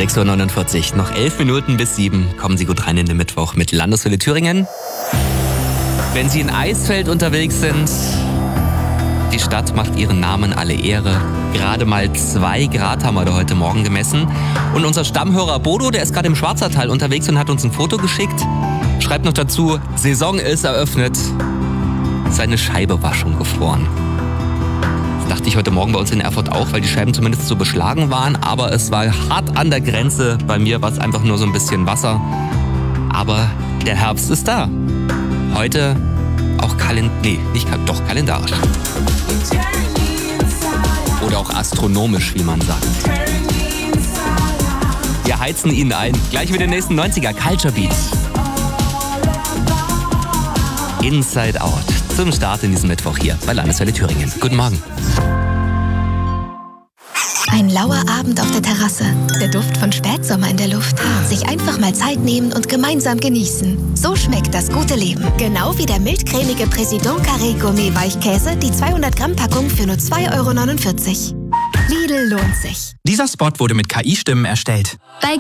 6:49 Uhr, noch 11 Minuten bis 7. Kommen Sie gut rein in den Mittwoch mit Landeswelle Thüringen. Wenn Sie in Eisfeld unterwegs sind, die Stadt macht ihren Namen alle Ehre. Gerade mal 2 Grad haben wir da heute Morgen gemessen. Und unser Stammhörer Bodo, der ist gerade im Schwarzertal unterwegs und hat uns ein Foto geschickt. Schreibt noch dazu, Saison ist eröffnet. Seine Scheibe war schon gefroren. Das dachte ich heute Morgen bei uns in Erfurt auch, weil die Scheiben zumindest so beschlagen waren. Aber es war hart an der Grenze. Bei mir war es einfach nur so ein bisschen Wasser. Aber der Herbst ist da. Heute auch kalendarisch. Oder auch astronomisch, wie man sagt. Wir heizen ihn ein. Gleich mit den nächsten 90er Culture Beats. Inside Out. Zum Start in diesem Mittwoch hier bei Landeswelle Thüringen. Guten Morgen. Ein lauer Abend auf der Terrasse. Der Duft von Spätsommer in der Luft. Sich einfach mal Zeit nehmen und gemeinsam genießen. So schmeckt das gute Leben. Genau wie der mildcremige Président Carré Gourmet Weichkäse, die 200 Gramm Packung für nur 2,49 €. Lidl lohnt sich. Dieser Spot wurde mit KI-Stimmen erstellt. Bei